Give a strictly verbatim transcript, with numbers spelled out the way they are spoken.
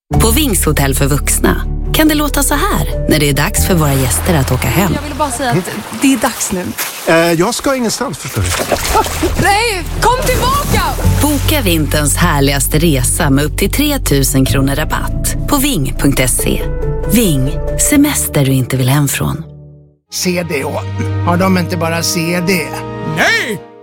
På Vings hotell för vuxna kan det låta så här när det är dags för våra gäster att åka hem. Jag vill bara säga att det är dags nu. Eh, jag ska ingenstans, förstår du. Nej, kom tillbaka! Boka vinterns härligaste resa med upp till tre tusen kronor rabatt på ving punkt se. Ving, semester du inte vill hem från. C D-O. Har de inte bara C D? Nej!